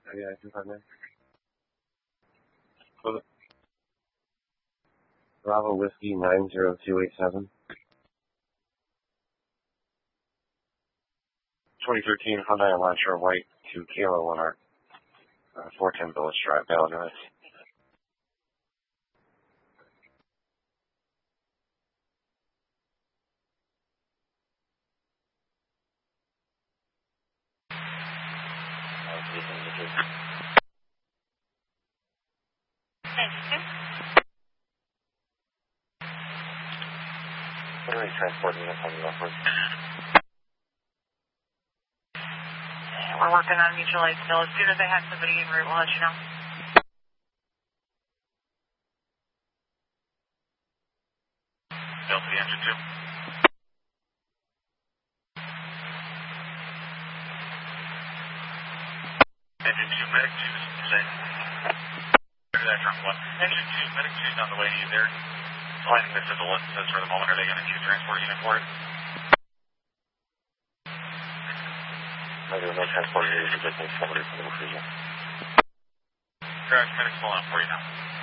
Yeah, I can find that. Bravo Whiskey 90287. 2013 Hyundai Elantra White to Kilo 1R. 410 Village Drive, Bell Drive. What are we transporting it on the upward? We're working on mutual aid still. As soon as I have somebody en route, we'll let you know. Delta engine 2. Engine 2, medic 2, say. That trunk 1. Engine 2, medic 2 is on the way to you there. Finding this as a list for the moment. Are they going to choose transport unit for it? No transport unit, just somebody from the cruiser. Correct, medic's pulling up for you now.